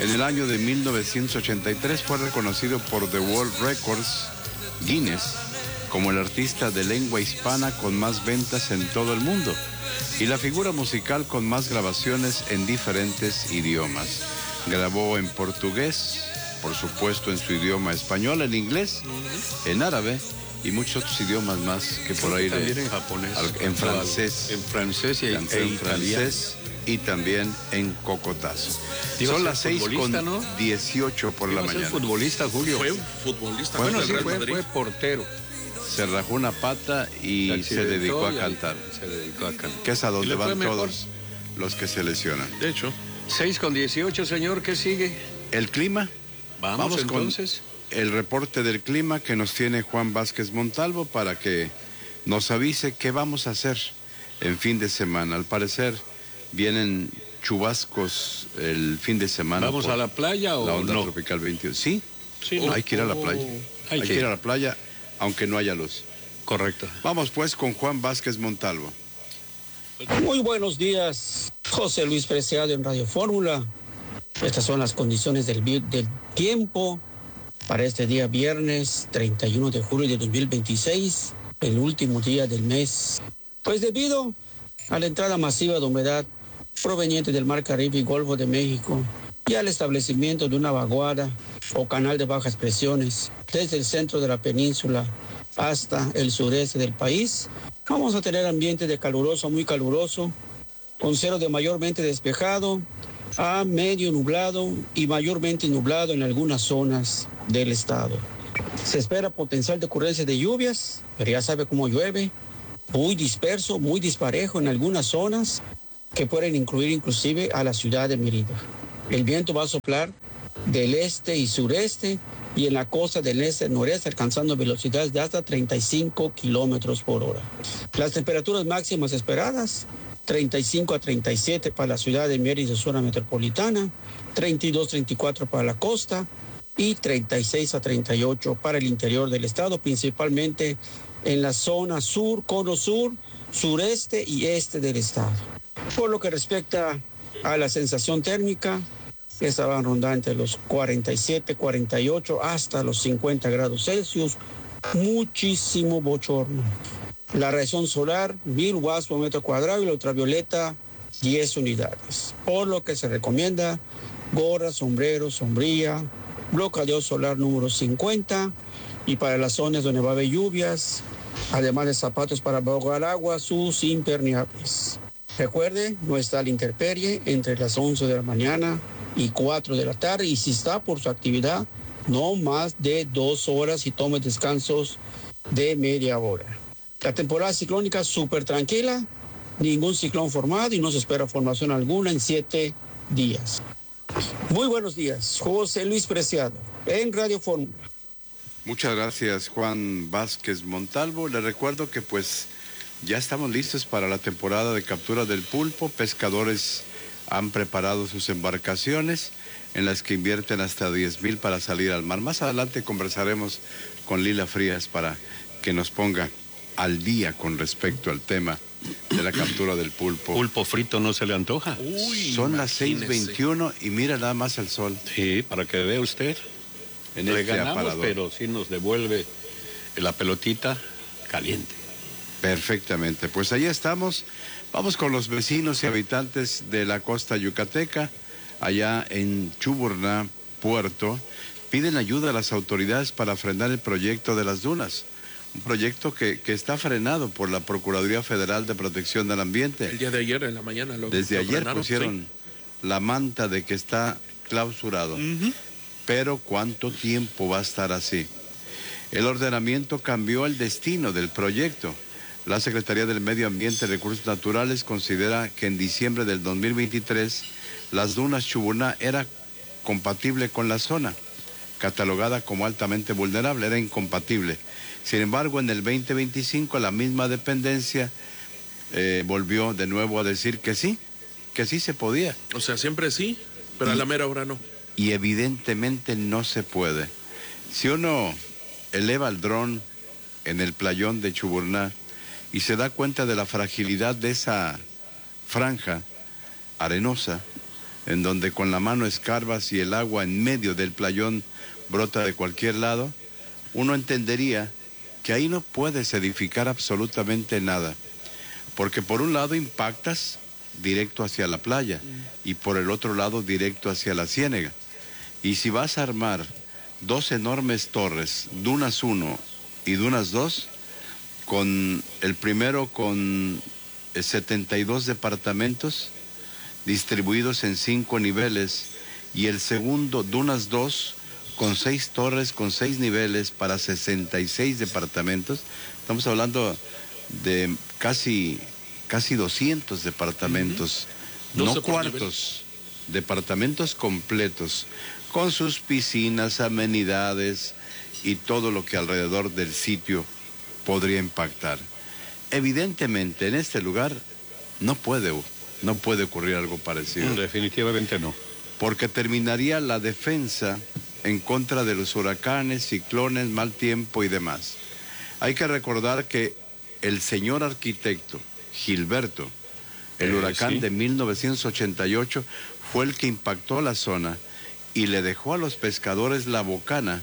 En el año de 1983 fue reconocido por The World Records Guinness como el artista de lengua hispana con más ventas en todo el mundo y la figura musical con más grabaciones en diferentes idiomas. Grabó en portugués, por supuesto en su idioma español, en inglés, en árabe y muchos otros idiomas más que por ahí. También en japonés. En francés. En francés y en francés y también en cocotazo. Son las 6:18 por la mañana. ¿Fue futbolista, Julio? Fue futbolista. Bueno, sí, fue portero. Se rajó una pata y se dedicó a cantar. Que es a donde van todos los que se lesionan. De hecho. 6:18, señor, ¿qué sigue? ¿El clima? Vamos entonces. Con el reporte del clima que nos tiene Juan Vázquez Montalvo para que nos avise qué vamos a hacer en fin de semana. Al parecer vienen chubascos el fin de semana. ¿Vamos a la playa o la onda no? tropical 21? Sí, no. Hay que ir a la playa. Hay que ir a la playa aunque no haya luz. Correcto. Vamos pues con Juan Vázquez Montalvo. Muy buenos días, José Luis Preciado en Radio Fórmula. Estas son las condiciones del tiempo para este día viernes 31 de julio de 2026, el último día del mes. Pues debido a la entrada masiva de humedad proveniente del Mar Caribe y Golfo de México y al establecimiento de una vaguada o canal de bajas presiones desde el centro de la península hasta el sureste del país, vamos a tener ambiente de caluroso a muy caluroso, con cielo de mayormente despejado a medio nublado y mayormente nublado en algunas zonas del estado. Se espera potencial de ocurrencia de lluvias, pero ya sabe cómo llueve, muy disperso, muy disparejo en algunas zonas que pueden incluir inclusive a la ciudad de Mérida. El viento va a soplar del este y sureste y en la costa del este-noreste alcanzando velocidades de hasta 35 kilómetros por hora. Las temperaturas máximas esperadas: 35 a 37 para la ciudad de Mérida y zona metropolitana, 32-34 para la costa y 36 a 38 para el interior del estado, principalmente en la zona sur, cono sur, sureste y este del estado. Por lo que respecta a la sensación térmica, esta va a rondar entre los 47, 48 hasta los 50 grados Celsius, muchísimo bochorno. La radiación solar, 1000 watts por metro cuadrado, y la ultravioleta, 10 unidades. Por lo que se recomienda gorra, sombrero, sombrilla, bloqueador solar número 50, y para las zonas donde va a haber lluvias, además de zapatos para ahogar agua, sus impermeables. Recuerde, no está a la intemperie entre las 11 de la mañana y 4 de la tarde, y si está por su actividad, no más de 2 horas y tome descansos de media hora. La temporada ciclónica súper tranquila, ningún ciclón formado y no se espera formación alguna en 7 días. Muy buenos días, José Luis Preciado, en Radio Fórmula. Muchas gracias, Juan Vázquez Montalvo. Le recuerdo que pues ya estamos listos para la temporada de captura del pulpo. Pescadores han preparado sus embarcaciones en las que invierten hasta 10,000 para salir al mar. Más adelante conversaremos con Lila Frías para que nos ponga al día con respecto al tema de la captura del pulpo. ¿Pulpo frito no se le antoja? Uy, son las imagínese. 6:21 y mira nada más el sol. Sí, para que vea usted. En Le este ganamos, aparador. pero sí nos devuelve la pelotita caliente. Perfectamente, pues ahí estamos. Vamos con los vecinos y habitantes de la costa yucateca, allá en Chuburná, Puerto. Piden ayuda a las autoridades para frenar el proyecto de las dunas. Un proyecto que está frenado por la Procuraduría Federal de Protección del Ambiente. El día de ayer en la mañana Desde ayer frenaron, pusieron la manta de que está clausurado. Pero ¿cuánto tiempo va a estar así? El ordenamiento cambió el destino del proyecto. La Secretaría del Medio Ambiente y Recursos Naturales considera que en diciembre del 2023 las dunas Chuburná era compatible con la zona, catalogada como altamente vulnerable, era incompatible. Sin embargo, en el 2025 la misma dependencia volvió de nuevo a decir que sí se podía. O sea, siempre sí, pero a la mera hora no. Y evidentemente no se puede. Si uno eleva el dron en el playón de Chuburná y se da cuenta de la fragilidad de esa franja arenosa, en donde con la mano escarbas y el agua en medio del playón brota de cualquier lado, uno entendería que ahí no puedes edificar absolutamente nada, porque por un lado impactas directo hacia la playa y por el otro lado directo hacia la ciénaga. Y si vas a armar dos enormes torres, Dunas 1 y Dunas 2, con el primero con 72 departamentos distribuidos en 5 niveles y el segundo, Dunas 2, con 6 torres, con 6 niveles para 66 departamentos. Estamos hablando de casi 200 departamentos, no cuartos, departamentos completos, con sus piscinas, amenidades y todo lo que alrededor del sitio podría impactar. Evidentemente, en este lugar no puede ocurrir algo parecido. Definitivamente no. Porque terminaría la defensa en contra de los huracanes, ciclones, mal tiempo y demás. Hay que recordar que el señor arquitecto Gilberto, el huracán de 1988, fue el que impactó la zona y le dejó a los pescadores la bocana,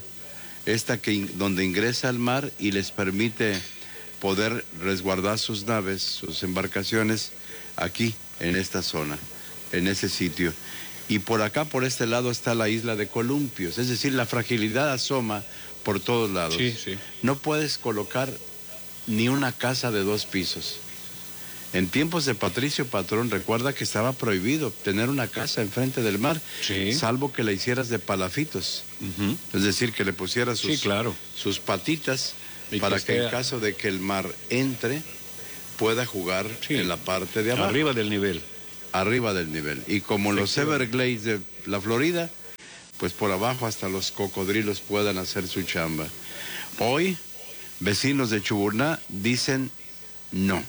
donde ingresa al mar y les permite poder resguardar sus naves, sus embarcaciones, aquí, en esta zona, en ese sitio. Y por acá, por este lado, está la isla de Columpios, es decir, la fragilidad asoma por todos lados. Sí, sí. No puedes colocar ni una casa de 2 pisos. En tiempos de Patricio Patrón, recuerda que estaba prohibido tener una casa enfrente del mar, salvo que la hicieras de palafitos. Es decir, que le pusieras sus patitas para que en caso de que el mar entre, pueda jugar en la parte de abajo. Arriba del nivel. Arriba del nivel. Y como los Everglades de la Florida, pues por abajo hasta los cocodrilos puedan hacer su chamba. Hoy, vecinos de Chuburná dicen no.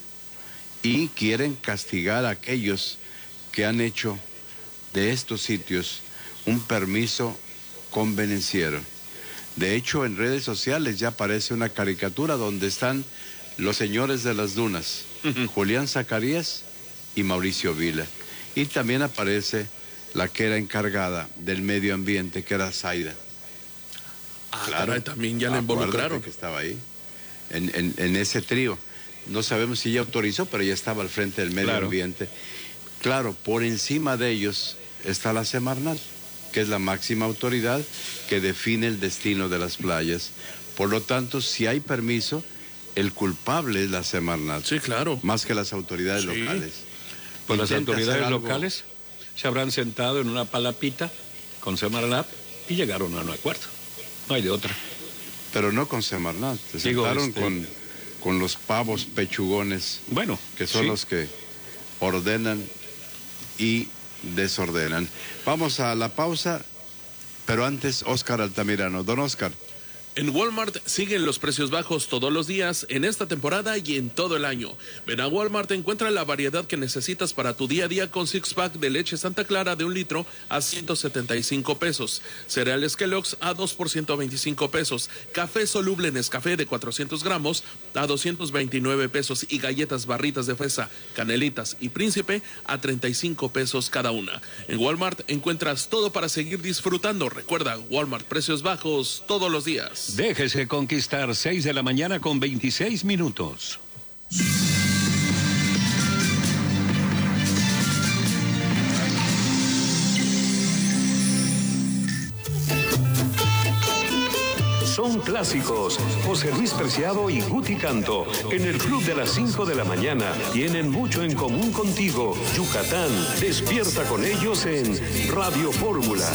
Y quieren castigar a aquellos que han hecho de estos sitios un permiso convenenciero. De hecho, en redes sociales ya aparece una caricatura donde están los señores de las dunas, Julián Zacarías y Mauricio Vila. Y también aparece la que era encargada del medio ambiente, que era Zaida. Claro, también ya la involucraron. Que estaba ahí, en ese trío. No sabemos si ella autorizó, pero ella estaba al frente del medio ambiente. Claro, por encima de ellos está la Semarnat, que es la máxima autoridad que define el destino de las playas. Por lo tanto, si hay permiso, el culpable es la Semarnat. Sí, claro. Más que las autoridades locales. Pues las autoridades locales se habrán sentado en una palapita con Semarnat y llegaron a un acuerdo. No hay de otra. Pero no con Semarnat, se sentaron con los pavos pechugones, que son los que ordenan y desordenan. Vamos a la pausa, pero antes Óscar Altamirano. Don Óscar. En Walmart siguen los precios bajos todos los días, en esta temporada y en todo el año. Ven a Walmart, encuentra la variedad que necesitas para tu día a día con 6-pack de leche Santa Clara de 1 litro a 175 pesos. Cereales Kellogg's a 2 por 125 pesos. Café soluble Nescafé de 400 gramos a 229 pesos. Y galletas barritas de fresa, canelitas y príncipe a 35 pesos cada una. En Walmart encuentras todo para seguir disfrutando. Recuerda, Walmart, precios bajos todos los días. Déjese conquistar, 6 de la mañana con 26 minutos. Son clásicos. José Luis Preciado y Guti Canto. En el Club de las 5 de la mañana. Tienen mucho en común contigo. Yucatán. Despierta con ellos en Radio Fórmula.